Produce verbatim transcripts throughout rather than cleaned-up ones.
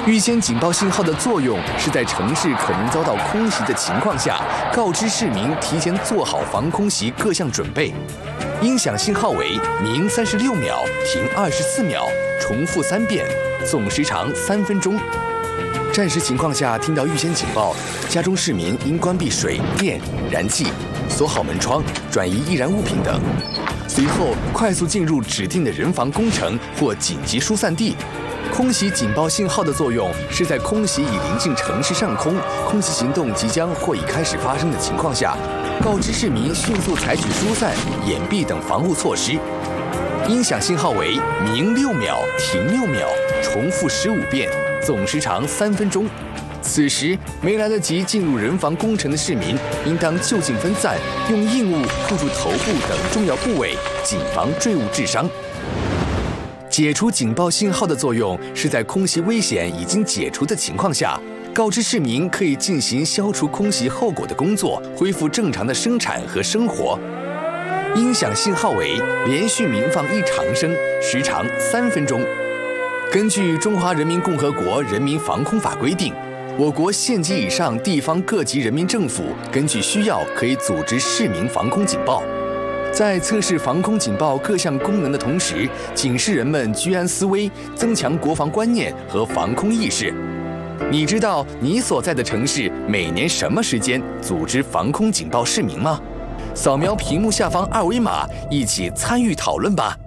预先警报信号的作用是在城市可能遭到空袭的情况下，告知市民提前做好防空袭各项准备。音响信号为鸣三十六秒，停二十四秒，重复三遍，总时长三分钟。战时情况下听到预先警报，家中市民应关闭水电、燃气，锁好门窗，转移易燃物品等。随后快速进入指定的人防工程或紧急疏散地。空袭警报信号的作用是在空袭已临近城市上空，空袭行动即将或已开始发生的情况下，告知市民迅速采取疏散、掩蔽等防护措施。音响信号为鸣六秒，停六秒，重复十五遍，总时长三分钟。此时没来得及进入人防工程的市民，应当就近分散，用硬物护住头部等重要部位，谨防坠物致伤。解除警报信号的作用是在空袭危险已经解除的情况下，告知市民可以进行消除空袭后果的工作，恢复正常的生产和生活。音响信号为连续鸣放一长声，时长三分钟。根据《中华人民共和国人民防空法》规定，我国县级以上地方各级人民政府根据需要可以组织市民防空警报。在测试防空警报各项功能的同时，警示人们居安思危，增强国防观念和防空意识。你知道你所在的城市每年什么时间组织防空警报市民吗？扫描屏幕下方二维码，一起参与讨论吧。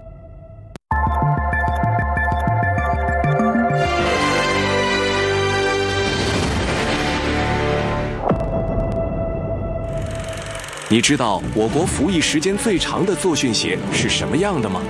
你知道我国服役时间最长的作训鞋是什么样的吗？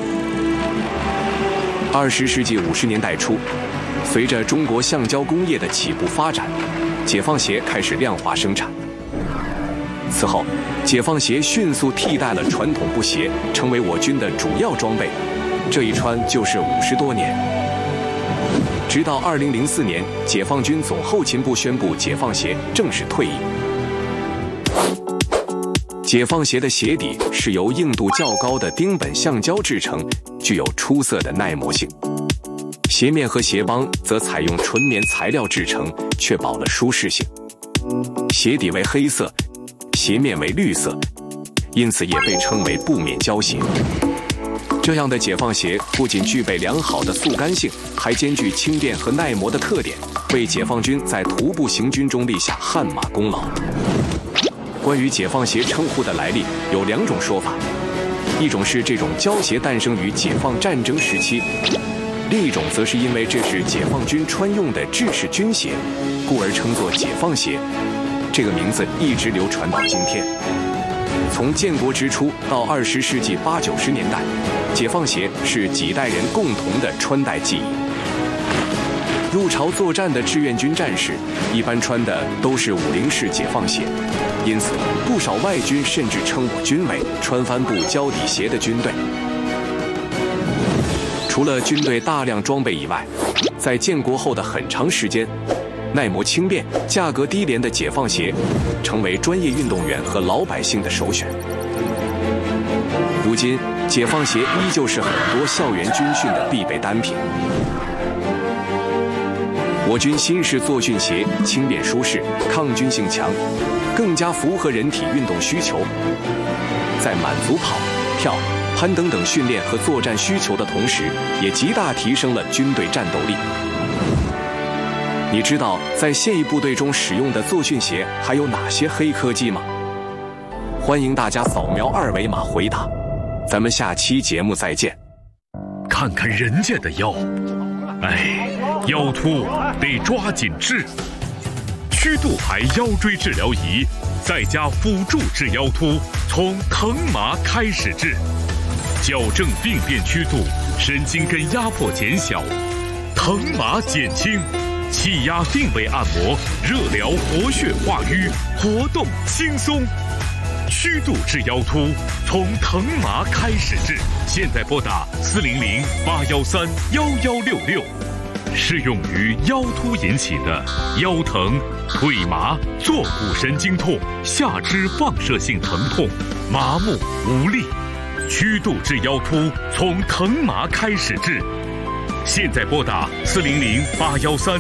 二十世纪五十年代初，随着中国橡胶工业的起步发展，解放鞋开始量化生产。此后，解放鞋迅速替代了传统布鞋，成为我军的主要装备。这一穿就是五十多年。直到二零零四年，解放军总后勤部宣布解放鞋正式退役。解放鞋的鞋底是由硬度较高的丁苯橡胶制成，具有出色的耐磨性。鞋面和鞋帮则采用纯棉材料制成，确保了舒适性。鞋底为黑色，鞋面为绿色，因此也被称为布面胶鞋。这样的解放鞋不仅具备良好的速干性，还兼具轻便和耐磨的特点，为解放军在徒步行军中立下汗马功劳。关于解放鞋称呼的来历，有两种说法，一种是这种胶鞋诞生于解放战争时期，另一种则是因为这是解放军穿用的制式军鞋，故而称作解放鞋。这个名字一直流传到今天。从建国之初到二十世纪八九十年代，解放鞋是几代人共同的穿戴记忆。入朝作战的志愿军战士一般穿的都是五零式解放鞋，因此不少外军甚至称我军为穿帆布胶底鞋的军队。除了军队大量装备以外，在建国后的很长时间，耐磨轻便、价格低廉的解放鞋成为专业运动员和老百姓的首选。如今，解放鞋依旧是很多校园军训的必备单品。我军新式作训鞋轻便舒适，抗菌性强，更加符合人体运动需求，在满足跑、跳、攀登等训练和作战需求的同时，也极大提升了军队战斗力。你知道在现役部队中使用的作训鞋还有哪些黑科技吗？欢迎大家扫描二维码回答。咱们下期节目再见。 看看人家的腰，哎，腰突得抓紧治。曲度牌腰椎治疗仪，再加辅助治腰突，从疼麻开始治，矫正病变曲度，神经根压迫减小，疼麻减轻，气压定位按摩，热疗活血化瘀，活动轻松。曲度治腰突，从疼麻开始治。现在拨打四零零八幺三幺幺六六。适用于腰突引起的腰疼、腿麻、坐骨神经痛、下肢放射性疼痛、麻木无力。曲度治腰突，从疼麻开始治。现在拨打四零零八幺三